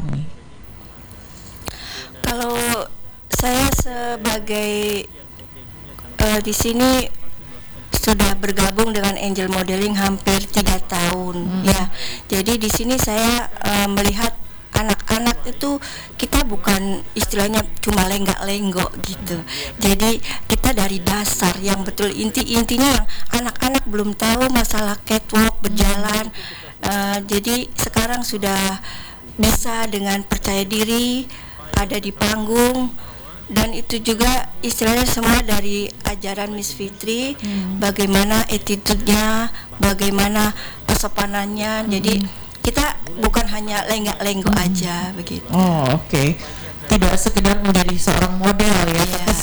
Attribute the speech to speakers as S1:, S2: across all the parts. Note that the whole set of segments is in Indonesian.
S1: kami?
S2: Kalau saya sebagai di sini sudah bergabung dengan Angel Modeling hampir 3 tahun ya. Jadi di sini saya melihat anak-anak itu kita bukan istilahnya cuma lenggak-lenggok gitu. Jadi kita dari dasar yang betul intinya yang anak-anak belum tahu masalah catwalk berjalan. Jadi sekarang sudah bisa dengan percaya diri ada di panggung. Dan itu juga istilahnya semua dari ajaran Miss Fitri, bagaimana attitude-nya, bagaimana kesopanannya. Jadi kita bukan hanya lenggak-lenggok aja begitu.
S1: Oh, oke. Tidak sekedar menjadi seorang model ya, tapi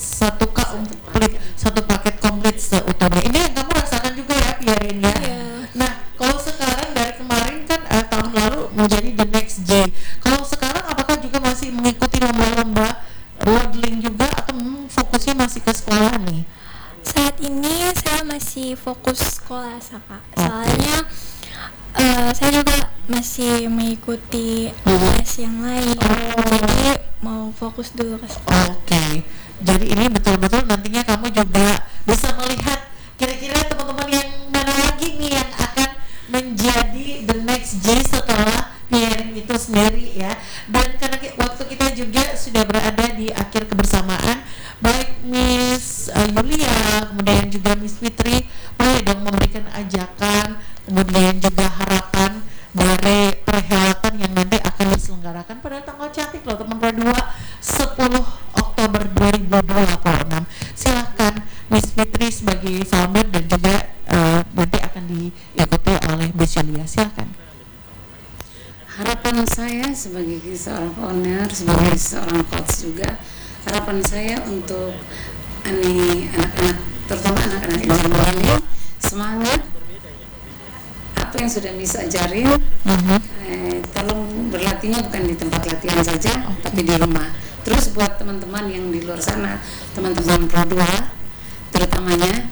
S1: satu paket komplit seutuhnya. Ini yang kamu rasakan juga ya, Piarin ya. Nah, kalau sekarang dari kemarin kan tahun lalu menjadi The Next J. Kalau sekarang apakah juga masih mengikuti lomba-lomba modeling juga atau fokusnya masih ke sekolah nih?
S3: Saat ini saya masih fokus sekolah, Kak. Soalnya saya juga masih mengikuti les yang lain. Jadi mau fokus dulu ke sekolah.
S1: Oke. Jadi ini betul-betul nantinya kamu juga bisa melihat kira-kira teman-teman yang mana lagi nih yang akan menjadi the next J setelah Piarin itu sendiri ya. Dan karena waktu kita juga sudah berada di akhir kebersamaan, baik Miss Yulia kemudian juga Miss Fitri, boleh dong memberikan ajakan kemudian juga harapan dari perhelatan yang nanti akan diselenggarakan pada tanggal cantik loh teman-teman 10 Oktober 2026. Silahkan Miss Fitri sebagai founder dan juga nanti akan diikuti oleh Miss Yulia, silahkan.
S4: Harapan saya sebagai seorang owner, sebagai seorang coach juga, harapan saya untuk anak-anak, terutama anak-anak Angel Modeling, semangat. Apa yang sudah bisa ajarin, tolong berlatihnya bukan di tempat latihan saja, tapi di rumah. Terus buat teman-teman yang di luar sana, teman-teman Pro 2, terutamanya,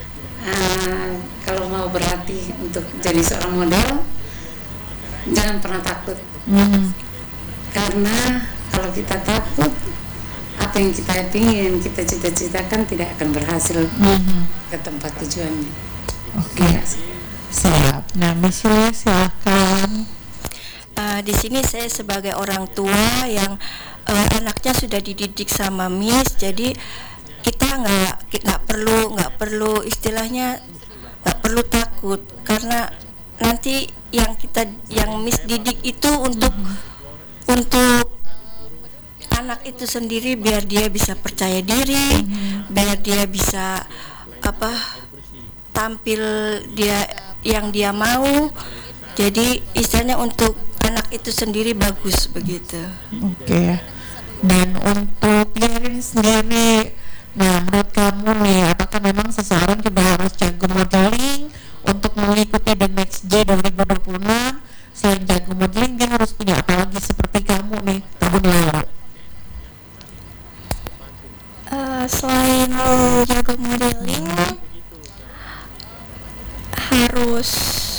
S4: kalau mau berlatih untuk jadi seorang model, jangan pernah takut. Karena kalau kita takut, apa yang kita ingin, kita cita-citakan tidak akan berhasil ke tempat tujuannya.
S1: Oke. Siap. Nah, Miss Yulia silahkan.
S2: Di sini saya sebagai orang tua yang anaknya sudah dididik sama Miss, jadi kita nggak perlu istilahnya nggak perlu takut, karena nanti yang Miss didik itu untuk anak itu sendiri biar dia bisa percaya diri, biar dia bisa tampil yang dia mau. Jadi istilahnya untuk anak itu sendiri bagus begitu.
S1: Oke. Dan untuk Piarin sendiri, nah menurut kamu nih, apakah memang seseorang juga harus jago modeling untuk mengikuti The Next J 2026? Selain jago modeling, dia harus punya apa lagi seperti kamu nih tahun lalu?
S3: Selain jago modeling, harus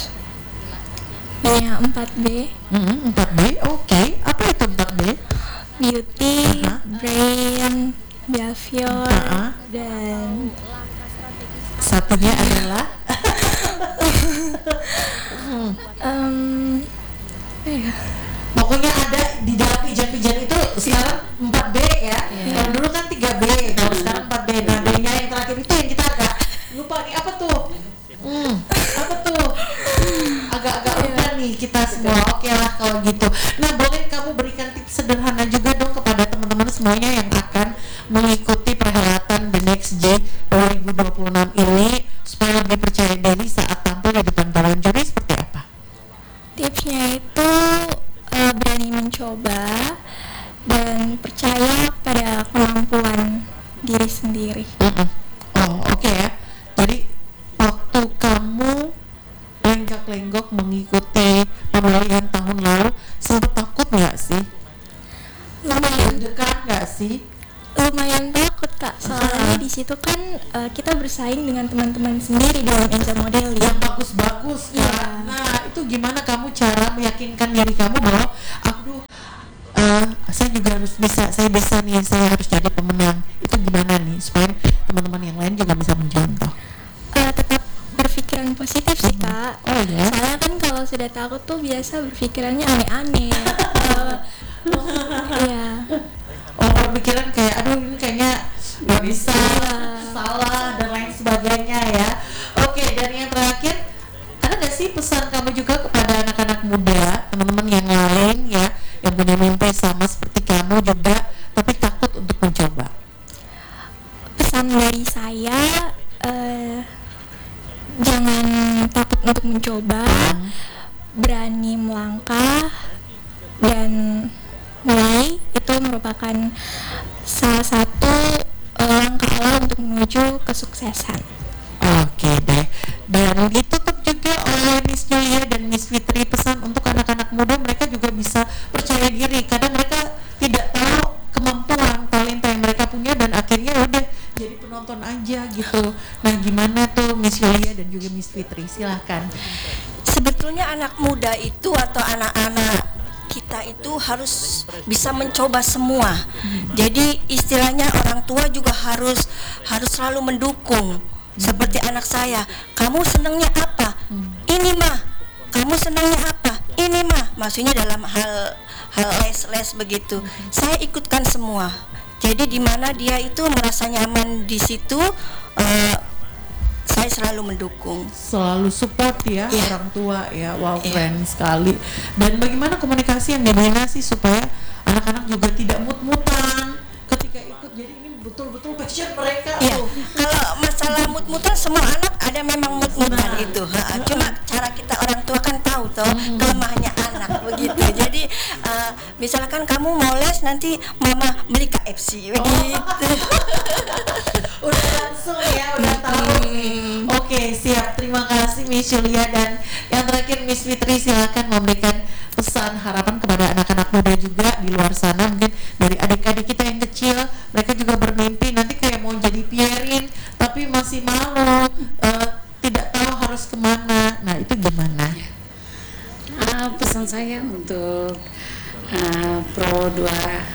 S3: punya 4B.
S1: 4B, oke. Apa itu 4B?
S3: Beauty, brain, behavior, dan
S1: satunya adalah pokoknya ada di dalam pijan-pijan itu sekarang 4B ya. Kalau dulu kan 3B, kalau sekarang 4B. Nah, B-nya yang terakhir itu yang kita agak lupa nih, apa tuh? Apa tuh? Agak-agak lupa nih kita semua. Oke lah kalau gitu. Nah, boleh kamu berikan tips sederhana juga dong kepada teman-teman semuanya yang akan mengikuti perhelatan The Next J 2026 ini supaya lebih percaya diri saat tampil di depan calon juri, seperti apa?
S3: tipsnya itu berani mencoba dan percaya pada kemampuan diri sendiri.
S1: Oh, oke ya. Jadi waktu kamu lenggak-lenggok mengikuti pemilihan tahun lalu, sempat takut nggak sih?
S3: Lumayan
S1: Dekat nggak sih?
S3: lumayan takut, Kak, soalnya di situ kan kita bersaing dengan teman-teman sendiri dalam Angel Modeling.
S1: Yang bagus-bagus kan. Nah, itu gimana kamu cara meyakinkan diri kamu bahwa aduh saya juga harus bisa, saya bisa nih, saya harus jadi pemenang. Itu gimana nih supaya teman-teman yang lain juga bisa mencontoh?
S3: Tetap berpikiran positif sih Kak.
S1: Oh ya.
S3: Soalnya kan kalau sudah takut tuh biasa berpikirannya aneh-aneh. Iya.
S1: Oh, berpikiran kayak aduh ini kayaknya nggak bisa, salah dan lain sebagainya ya. Oke, dan yang terakhir, ada nggak sih pesan kamu juga kepada anak-anak muda, teman-teman yang lain ya, yang punya mimpi sama seperti kamu juga tapi takut untuk mencoba?
S3: Pesan dari saya, jangan takut untuk mencoba, berani melangkah dan mulai. Itu merupakan salah satu langkah awal untuk menuju kesuksesan.
S1: Oke deh, dan ditutup juga oleh Miss Julia dan Miss Fitri, pesan untuk anak-anak muda, mereka juga bisa percaya diri karena mereka tidak tahu kemampuan talenta yang mereka punya dan akhirnya udah jadi penonton aja gitu. Nah gimana tuh Miss Julia dan juga Miss Fitri, silahkan.
S2: Sebetulnya anak muda itu atau anak-anak kita itu harus bisa mencoba semua. Jadi istilahnya orang tua juga harus selalu mendukung. Seperti anak saya, kamu senangnya apa? Ini mah. Kamu senangnya apa? Ini mah. Maksudnya dalam hal les begitu. Saya ikutkan semua. Jadi di mana dia itu merasa nyaman di situ, saya selalu mendukung,
S1: selalu support ya, orang tua ya. Wow, keren sekali. Dan bagaimana komunikasi yang didominasi supaya anak-anak juga tidak mut-mutan ketika ikut, jadi ini betul-betul passion mereka tuh.
S2: Kalau masalah mut-mutan, semua anak ada memang mut-mutan itu. Cuma cara kita orang tua kan tahu toh kelemahannya anak begitu. Jadi misalkan kamu mau les, nanti mama beli KFC begitu.
S1: Udah langsung ya, udah tahu nih. Oke, siap. Terima kasih Miss Julia, dan yang terakhir Miss Fitri, silakan memberikan pesan harapan kepada anak-anak muda juga di luar sana, mungkin dari adik-adik kita yang kecil, mereka juga bermimpi nanti kayak mau jadi Pierin tapi masih malu, tidak tahu harus kemana. Nah itu gimana?
S4: Pesan saya untuk Pro 2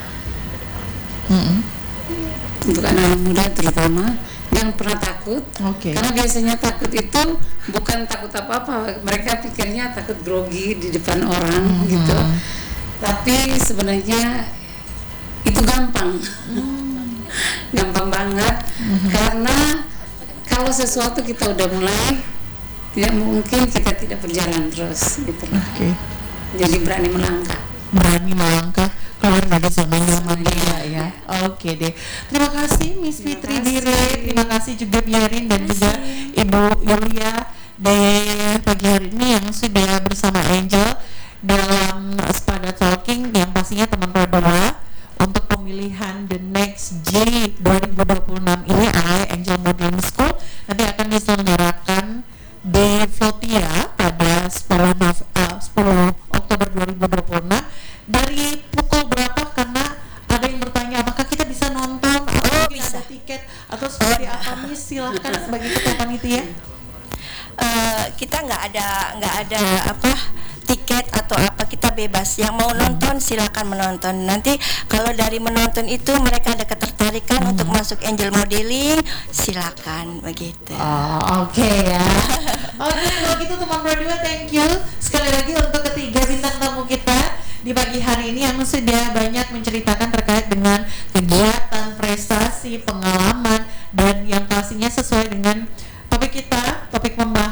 S4: untuk anak muda terutama, jangan pernah takut. Karena biasanya takut itu bukan takut apa-apa, mereka pikirnya takut grogi di depan orang gitu, tapi sebenarnya itu gampang. Gampang banget. Karena kalau sesuatu kita udah mulai, tidak mungkin kita tidak berjalan terus gitu. Jadi berani melangkah
S1: keluar dari zona nyaman ya. Oke deh. Terima kasih Miss Fitri Dire, terima kasih juga Pierin dan juga Ibu Yulia di pagi hari ini yang sudah bersama Angel dalam Spada Talking, yang pastinya teman Rodola untuk pemilihan The Next J 2026 ini oleh Angel Modeling School nanti akan diselenggarakan di Votia pada 10 Oktober 2026. Dari pukul berapa? Karena ada yang bertanya apakah kita bisa nonton atau bisa ada tiket atau seperti apa nih, silahkan sebagai ketua panitia.
S2: Kita nggak ada tiket atau apa, kita bebas, yang mau nonton silakan menonton. Nanti kalau dari menonton itu mereka ada ketertarikan untuk masuk Angel Modeling, silakan begitu.
S1: Oke ya. Oke, kalau gitu teman berdua, thank you sekali lagi untuk ketiga bintang tamu kita di pagi hari ini yang sudah banyak menceritakan terkait dengan kegiatan, prestasi, pengalaman, dan yang pastinya sesuai dengan topik kita, topik pembahasan